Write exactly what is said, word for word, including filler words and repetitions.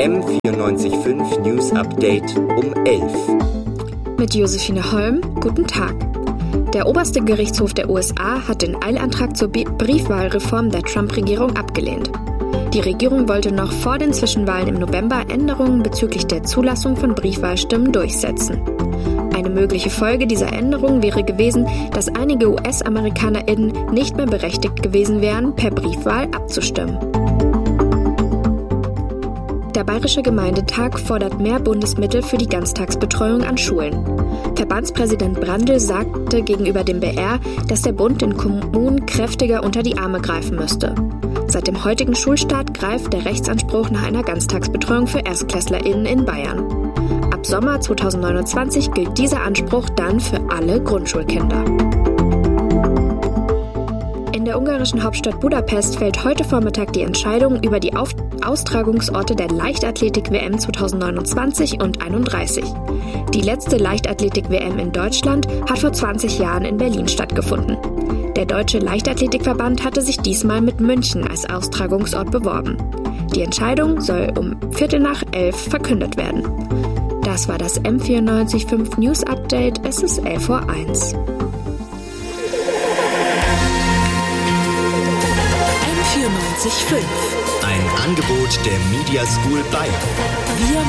M vierundneunzig Komma fünf News Update um elf. Mit Josephine Holm, guten Tag. Der oberste Gerichtshof der U S A hat den Eilantrag zur Briefwahlreform der Trump-Regierung abgelehnt. Die Regierung wollte noch vor den Zwischenwahlen im November Änderungen bezüglich der Zulassung von Briefwahlstimmen durchsetzen. Eine mögliche Folge dieser Änderung wäre gewesen, dass einige U S-AmerikanerInnen nicht mehr berechtigt gewesen wären, per Briefwahl abzustimmen. Der Bayerische Gemeindetag fordert mehr Bundesmittel für die Ganztagsbetreuung an Schulen. Verbandspräsident Brandl sagte gegenüber dem B R, dass der Bund den Kommunen kräftiger unter die Arme greifen müsste. Seit dem heutigen Schulstart greift der Rechtsanspruch nach einer Ganztagsbetreuung für ErstklässlerInnen in Bayern. Ab Sommer zweitausendneunundzwanzig gilt dieser Anspruch dann für alle Grundschulkinder. In der ungarischen Hauptstadt Budapest fällt heute Vormittag die Entscheidung über die Auf- Austragungsorte der Leichtathletik-W M zweitausendneunundzwanzig und einunddreißig. Die letzte Leichtathletik-W M in Deutschland hat vor zwanzig Jahren in Berlin stattgefunden. Der Deutsche Leichtathletikverband hatte sich diesmal mit München als Austragungsort beworben. Die Entscheidung soll um Viertel nach elf verkündet werden. Das war das M vierundneunzig Komma fünf News Update. Es ist elf Uhr eins. M vierundneunzig Komma fünf. Ein Angebot der Media School Bayern. Wir